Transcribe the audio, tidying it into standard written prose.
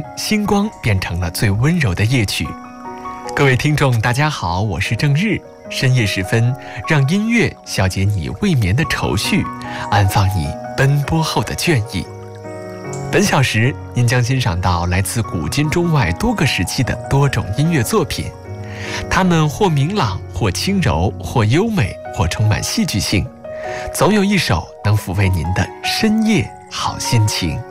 星光变成了最温柔的夜曲。各位听众大家好，我是郑日。深夜时分，让音乐消解你未眠的愁绪，安放你奔波后的倦意。本小时您将欣赏到来自古今中外多个时期的多种音乐作品，它们或明朗，或轻柔，或优美，或充满戏剧性，总有一首能抚慰您的深夜好心情。